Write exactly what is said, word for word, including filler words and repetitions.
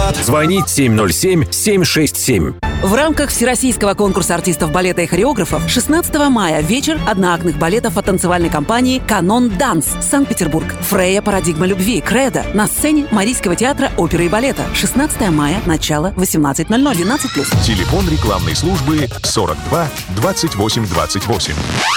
Звонить семь ноль семь семь шесть семь. В рамках Всероссийского конкурса артистов балета и хореографов шестнадцатого мая вечер одноактных балетов от танцевальной компании «Канон Данс», Санкт-Петербург. Фрея «Парадигма любви», «Кредо» на сцене Марийского театра оперы и балета. шестнадцатого мая, начало восемнадцать ноль ноль, двенадцать плюс. Телефон рекламной службы сорок два двадцать восемь двадцать восемь.